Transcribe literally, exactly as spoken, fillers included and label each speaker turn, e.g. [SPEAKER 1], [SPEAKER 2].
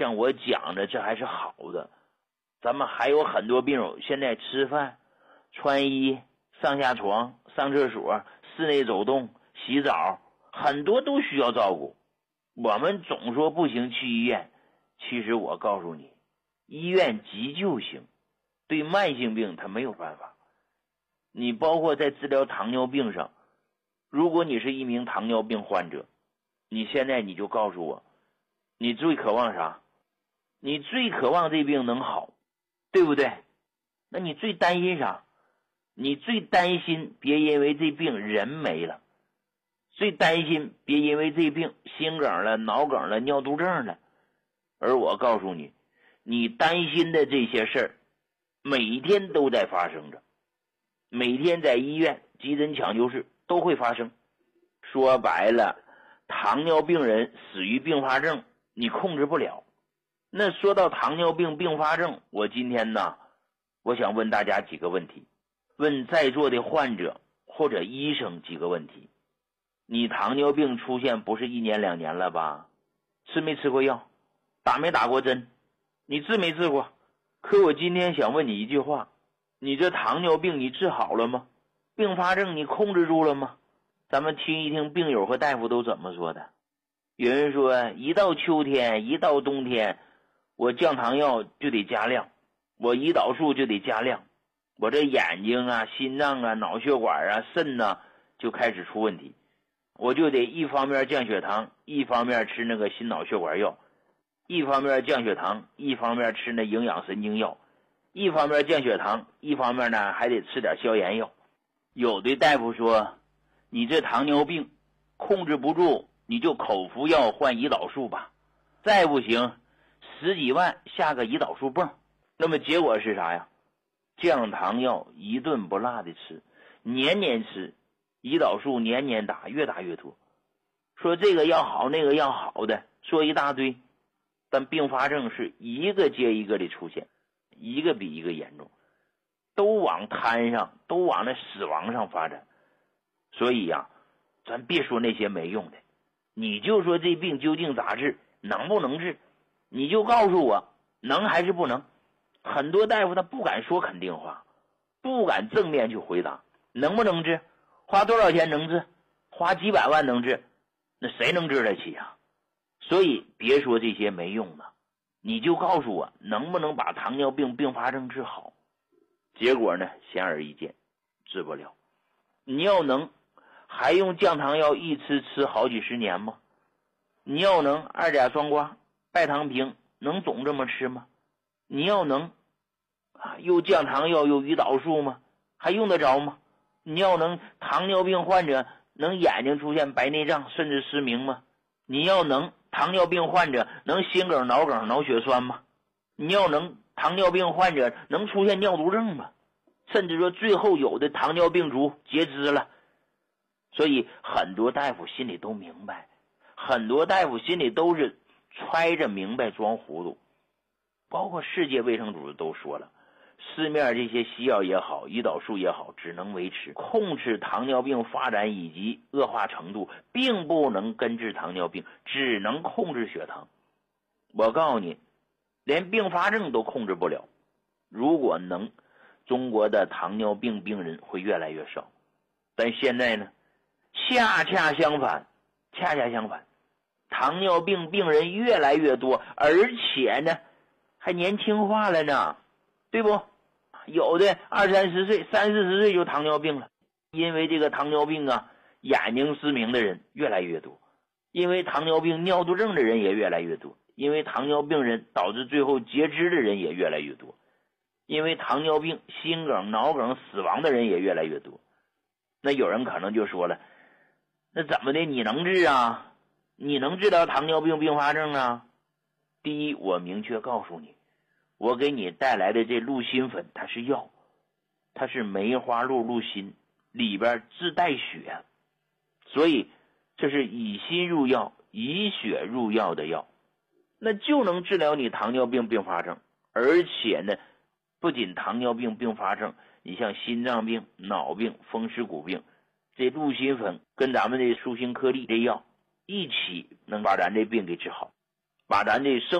[SPEAKER 1] 像我讲的这还是好的，咱们还有很多病友现在吃饭、穿衣、上下床、上厕所、室内走动、洗澡，很多都需要照顾。我们总说不行去医院，其实我告诉你，医院急救行，对慢性病它没有办法。你包括在治疗糖尿病上，如果你是一名糖尿病患者，你现在你就告诉我，你最渴望啥？你最渴望这病能好，对不对？那你最担心啥？你最担心别因为这病人没了，最担心别因为这病心梗了、脑梗了、尿毒症了。而我告诉你，你担心的这些事儿每天都在发生着，每天在医院、急诊抢救室都会发生。说白了，糖尿病人死于并发症你控制不了。那说到糖尿病并发症，我今天呢，我想问大家几个问题，问在座的患者或者医生几个问题。你糖尿病出现不是一年两年了吧？吃没吃过药？打没打过针？你治没治过？可我今天想问你一句话，你这糖尿病你治好了吗？并发症你控制住了吗？咱们听一听病友和大夫都怎么说的。有人说，一到秋天，一到冬天，我降糖药就得加量，我胰岛素就得加量，我这眼睛啊、心脏啊、脑血管啊、肾呢、啊、就开始出问题，我就得一方面降血糖，一方面吃那个心脑血管药，一方面降血糖，一方面吃那营养神经药，一方面降血糖，一方面呢还得吃点消炎药。有的大夫说，你这糖尿病控制不住，你就口服药换胰岛素吧，再不行十几万下个胰岛素泵。那么结果是啥呀？降糖药一顿不落的吃，年年吃，胰岛素年年打，越打越多。说这个要好那个要好的，说一大堆，但并发症是一个接一个的出现，一个比一个严重，都往瘫上，都往那死亡上发展。所以呀、啊，咱别说那些没用的，你就说这病究竟咋治，能不能治，你就告诉我能还是不能。很多大夫他不敢说肯定话，不敢正面去回答，能不能治，花多少钱能治，花几百万能治，那谁能治得起啊？所以别说这些没用的，你就告诉我能不能把糖尿病并发症治好。结果呢，显而易见，治不了。你要能还用降糖药一吃吃好几十年吗？你要能二甲双胍、拜糖平能总这么吃吗？你要能啊又降糖药又胰岛素吗？还用得着吗？你要能糖尿病患者能眼睛出现白内障甚至失明吗？你要能糖尿病患者能心梗、脑梗、脑血栓吗？你要能糖尿病患者能出现尿毒症吗？甚至说最后有的糖尿病足截肢了。所以很多大夫心里都明白，很多大夫心里都是揣着明白装糊涂。包括世界卫生组织都说了，市面这些西药也好，胰岛素也好，只能维持控制糖尿病发展以及恶化程度，并不能根治糖尿病，只能控制血糖。我告诉你，连并发症都控制不了。如果能，中国的糖尿病病人会越来越少。但现在呢，恰恰相反，恰恰相反，糖尿病病人越来越多，而且呢还年轻化了呢，对不？有的二三十岁、三四十岁就糖尿病了。因为这个糖尿病啊，眼睛失明的人越来越多，因为糖尿病尿毒症的人也越来越多，因为糖尿病人导致最后截肢的人也越来越多，因为糖尿病心梗、脑梗死亡的人也越来越多。那有人可能就说了，那怎么的你能治啊？你能治疗糖尿病并发症啊？第一，我明确告诉你，我给你带来的这鹿心粉它是药，它是梅花鹿鹿心，里边自带血，所以这是以心入药、以血入药的药，那就能治疗你糖尿病并发症。而且呢，不仅糖尿病并发症，你像心脏病、脑病、风湿骨病，这鹿心粉跟咱们这舒心颗粒这药一起能把咱这病给治好，把咱这生